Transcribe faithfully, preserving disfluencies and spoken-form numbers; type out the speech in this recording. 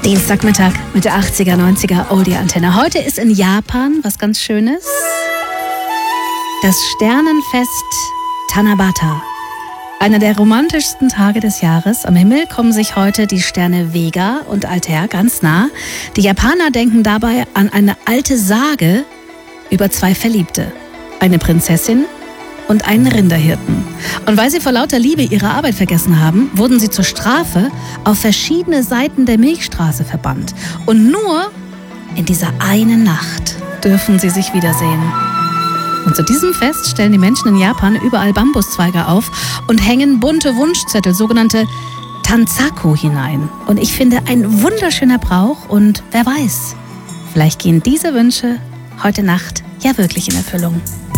Dienstagmittag mit der achtziger, neunziger Oldie-Antenne. Heute ist in Japan was ganz Schönes. Das Sternenfest Tanabata. Einer der romantischsten Tage des Jahres. Am Himmel kommen sich heute die Sterne Vega und Altair ganz nah. Die Japaner denken dabei an eine alte Sage über zwei Verliebte. Eine Prinzessin und einen Rinderhirten. Und weil sie vor lauter Liebe ihre Arbeit vergessen haben, wurden sie zur Strafe auf verschiedene Seiten der Milchstraße verbannt. Und nur in dieser einen Nacht dürfen sie sich wiedersehen. Und zu diesem Fest stellen die Menschen in Japan überall Bambuszweige auf und hängen bunte Wunschzettel, sogenannte Tanzaku, hinein. Und ich finde, ein wunderschöner Brauch und wer weiß, vielleicht gehen diese Wünsche heute Nacht ja wirklich in Erfüllung.